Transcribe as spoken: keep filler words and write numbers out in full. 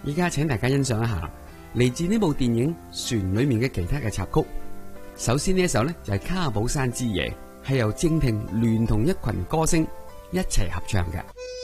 依家請大家欣賞一下嚟自呢部電影《船》裏面嘅其他嘅插曲。首先呢一首呢，就係、是《卡寶山之夜》，係由正廷聯同一群歌星一齊合唱嘅。